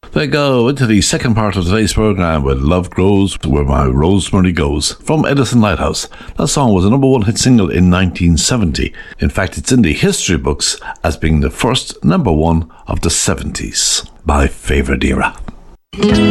They go into the second part of today's programme with Love Grows Where My Rosemary Goes from Edison Lighthouse. That song was a number one hit single in 1970. In fact, it's in the history books as being the first number one of the 70s by Favourite Era.